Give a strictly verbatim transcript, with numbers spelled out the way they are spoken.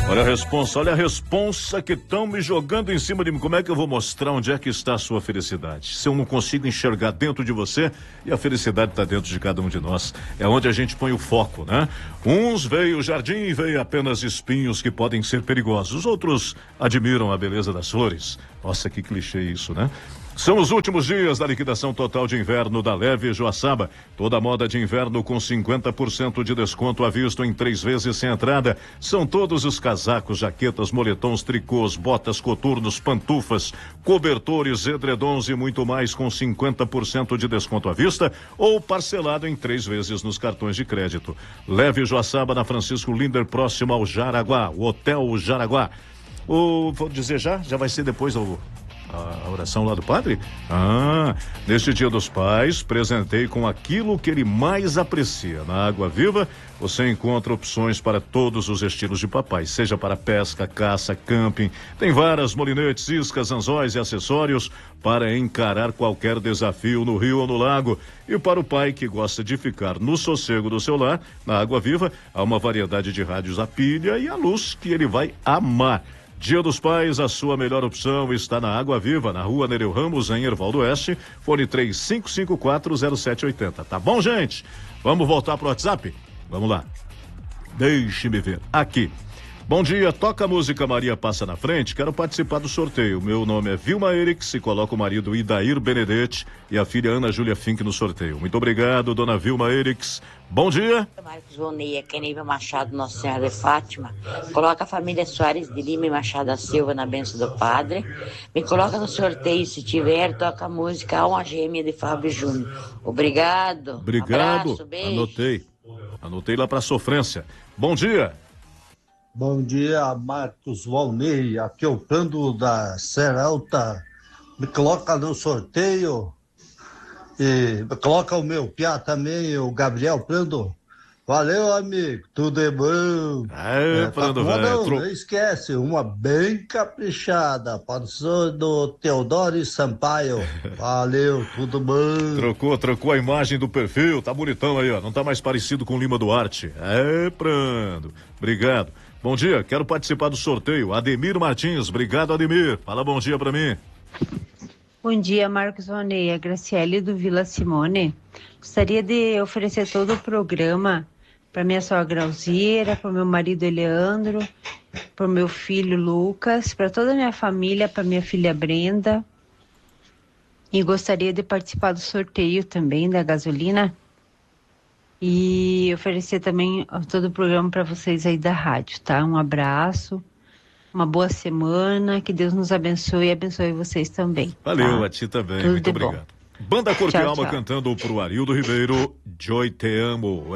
Olha a responsa, olha a responsa que estão me jogando em cima de mim. Como é que eu vou mostrar onde é que está a sua felicidade? Se eu não consigo enxergar dentro de você, e a felicidade está dentro de cada um de nós. É onde a gente põe o foco, né? Uns veem o jardim e veem apenas espinhos que podem ser perigosos. Outros admiram a beleza das flores. Nossa, que clichê isso, né? São os últimos dias da liquidação total de inverno da Leve Joaçaba. Toda moda de inverno com cinquenta por cento de desconto à vista em três vezes sem entrada. São todos os casacos, jaquetas, moletons, tricôs, botas, coturnos, pantufas, cobertores, edredons e muito mais com cinquenta por cento de desconto à vista ou parcelado em três vezes nos cartões de crédito. Leve Joaçaba na Francisco Linder, próximo ao Jaraguá, o Hotel Jaraguá. O, vou dizer já, já vai ser depois do... A oração lá do padre? Ah, neste Dia dos Pais, presentei com aquilo que ele mais aprecia. Na Água Viva, você encontra opções para todos os estilos de papai, seja para pesca, caça, camping. Tem varas, molinetes, iscas, anzóis e acessórios para encarar qualquer desafio no rio ou no lago. E para o pai que gosta de ficar no sossego do seu lar, na Água Viva, há uma variedade de rádios a pilha e a luz que ele vai amar. Dia dos Pais, a sua melhor opção está na Água Viva, na rua Nereu Ramos, em Erval do Oeste, fone três cinco cinco quatro zero sete oito zero. Tá bom, gente? Vamos voltar pro WhatsApp? Vamos lá. Deixe-me ver. Aqui. Bom dia, toca a música Maria Passa na Frente, quero participar do sorteio. Meu nome é Vilma Erix e coloco o marido Idair Benedetti e a filha Ana Júlia Fink no sorteio. Muito obrigado, dona Vilma Erix. Bom dia. Marcos Voneia, Kenível Machado, Nossa Senhora de Fátima. Coloca a família Soares de Lima e Machado da Silva na bênção do Padre. Me coloca no sorteio, se tiver, toca a música Alma Gêmea de Fábio Júnior. Obrigado. Obrigado. Abraço, beijo. Anotei. Anotei lá pra sofrência. Bom dia. Bom dia, Marcos Volney, aqui é o Prando da Serra Alta. Me coloca no sorteio e me coloca o meu piá também, o Gabriel Prando. Valeu, amigo, tudo é bom. É, é Prando, tá velho. Não, Tro... não esquece, uma bem caprichada, passou do Teodoro Sampaio. Valeu, tudo bom. Trocou, trocou a imagem do perfil, tá bonitão aí, ó, não tá mais parecido com o Lima Duarte. É, Prando, obrigado. Bom dia, quero participar do sorteio. Ademir Martins, obrigado, Ademir. Fala bom dia pra mim. Bom dia, Marcos Ronei, a Graciele do Vila Simone. Gostaria de oferecer todo o programa para minha sogra Alzira, para meu marido Eleandro, para o meu filho Lucas, para toda a minha família, para minha filha Brenda. E gostaria de participar do sorteio também da gasolina. E oferecer também todo o programa para vocês aí da rádio, tá? Um abraço, uma boa semana, que Deus nos abençoe e abençoe vocês também. Valeu, tá? a ti também, Tudo muito obrigado. Bom. Banda Corpo e Tchau, Alma tchau. cantando pro Arildo Ribeiro, Joy Te Amo.